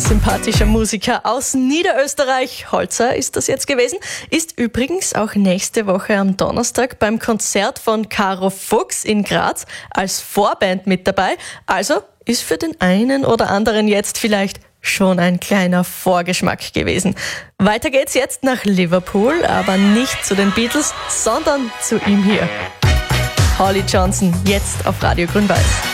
sympathischer Musiker aus Niederösterreich, Holzer ist das jetzt gewesen, ist übrigens auch nächste Woche am Donnerstag beim Konzert von Caro Fuchs in Graz als Vorband mit dabei. Also ist für den einen oder anderen jetzt vielleicht schon ein kleiner Vorgeschmack gewesen. Weiter geht's jetzt nach Liverpool, aber nicht zu den Beatles, sondern zu ihm hier. Holly Johnson, jetzt auf Radio Grün-Weiß.